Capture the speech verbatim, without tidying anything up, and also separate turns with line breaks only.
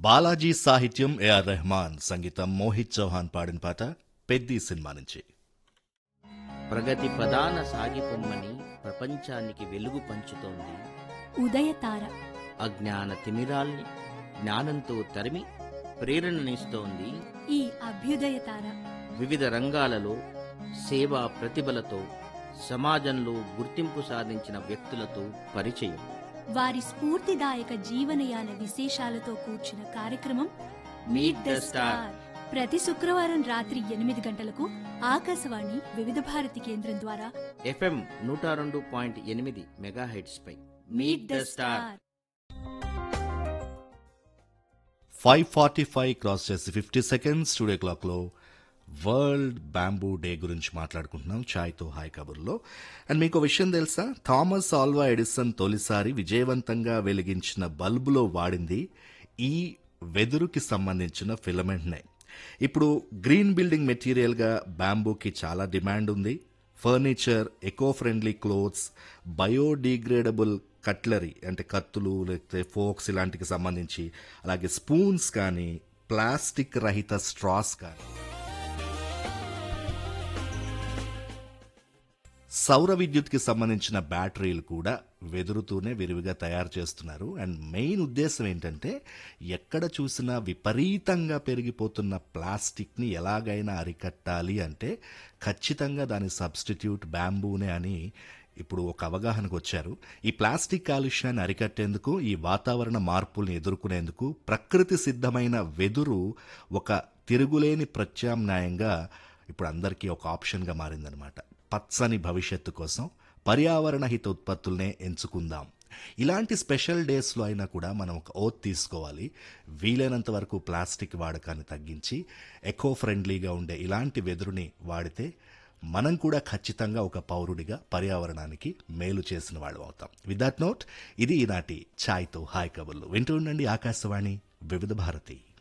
బాలాజీ సాహిత్యం ఏఆర్ రెహమాన్, సంగీతం మోహిత్ చౌహాన్ పాడిన పాట పెద్ది సినిమా నుంచి.
ప్రగతి ప్రధాన సాగిపొమ్మని ప్రపంచానికి వెలుగు పంచుతోంది
ఉదయతార.
అజ్ఞాన తిమిరాల్ని జ్ఞానంతో తరిమి ప్రేరణనిస్తోంది
ఈ అభ్యుదయ తార
వివిధ రంగాలలో సేవా ప్రతిభలతో సమాజంలో గుర్తింపు సాధించిన వ్యక్తులతో పరిచయం.
వారి స్ఫూర్తిదాయక జీవనయాన విశేషాలతో కూర్చిన కార్యక్రమం మీట్ ద స్టార్. ప్రతి శుక్రవారం రాత్రి ఎనిమిది గంటలకు ఆకాశవాణి వివిధ భారతి కేంద్రం ద్వారా
ఎఫ్ఎం నూట రెండు పాయింట్ ఎనిమిది megahertz pi
meet the star.
Five forty five cross చేసి ఫిఫ్టీ సెకండ్స్ స్టూడియో క్లాక్లో వరల్డ్ బ్యాంబూ డే గురించి మాట్లాడుకుంటున్నాం ఛాయ్తో హాయ్ కబుర్లో. అండ్ మీకు విషయం తెలుసా, థామస్ ఆల్వా ఎడిసన్ తొలిసారి విజయవంతంగా వెలిగించిన బల్బులో వాడింది ఈ వెదురుకి సంబంధించిన ఫిలమెంట్నే. ఇప్పుడు గ్రీన్ బిల్డింగ్ మెటీరియల్గా బ్యాంబూకి చాలా డిమాండ్ ఉంది. Furniture, eco friendly clothes, biodegradable cutlery అంటే కత్తులు లేకపోతే ఫోక్స్ ఇలాంటికి సంబంధించి, అలాగే స్పూన్స్ కానీ, ప్లాస్టిక్ రహిత స్ట్రాస్ కానీ, సౌర విద్యుత్కి సంబంధించిన బ్యాటరీలు కూడా వెదురుతూనే విరివిగా తయారు చేస్తున్నారు. అండ్ మెయిన్ ఉద్దేశం ఏంటంటే ఎక్కడ చూసినా విపరీతంగా పెరిగిపోతున్న ప్లాస్టిక్ని ఎలాగైనా అరికట్టాలి అంటే ఖచ్చితంగా దాని సబ్స్టిట్యూట్ బ్యాంబూనే అని ఇప్పుడు ఒక అవగాహనకు వచ్చారు. ఈ ప్లాస్టిక్ కాలుష్యాన్ని అరికట్టేందుకు, ఈ వాతావరణ మార్పుల్ని ఎదుర్కొనేందుకు ప్రకృతి సిద్ధమైన వెదురు ఒక తిరుగులేని ప్రత్యామ్నాయంగా ఇప్పుడు అందరికీ ఒక ఆప్షన్గా మారిందనమాట. పచ్చని భవిష్యత్తు కోసం పర్యావరణ హిత ఉత్పత్తులనే ఎంచుకుందాం. ఇలాంటి స్పెషల్ డేస్లో అయినా కూడా మనం ఒక ఓత్ తీసుకోవాలి. వీలైనంత వరకు ప్లాస్టిక్ వాడకాన్ని తగ్గించి ఎకో ఫ్రెండ్లీగా ఉండే ఇలాంటి వెదురుని వాడితే మనం కూడా ఖచ్చితంగా ఒక పౌరుడిగా పర్యావరణానికి మేలు చేసిన వాళ్ళు అవుతాం. విత్ దట్ నోట్, ఇది ఈనాటి ఛాయ్తో హాయ్ కబుర్లు. వింటూ ఉండండి ఆకాశవాణి వివిధ భారతి.